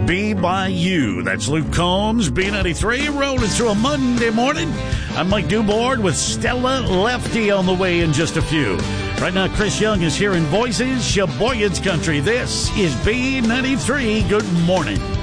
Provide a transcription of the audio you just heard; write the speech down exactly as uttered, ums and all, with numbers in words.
Be By You. That's Luke Combs, B ninety-three, rolling through a Monday morning. I'm Mike Dubord with Stella Lefty on the way in just a few. Right now, Chris Young is hearing voices, Sheboygan's Country. This is B ninety-three. Good morning.